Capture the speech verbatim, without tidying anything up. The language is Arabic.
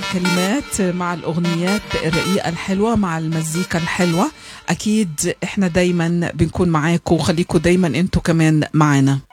الكلمات مع الأغنيات الرقيقة الحلوة مع المزيكا الحلوة. أكيد إحنا دايما بنكون معاكم، وخليكم دايما أنتوا كمان معانا.